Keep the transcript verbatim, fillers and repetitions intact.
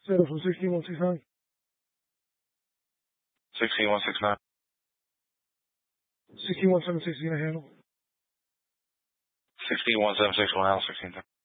Settle from sixteen one six nine. sixteen one six nine. sixteen one seven six, gonna handle. sixteen one seven six, one L, sixteen ten.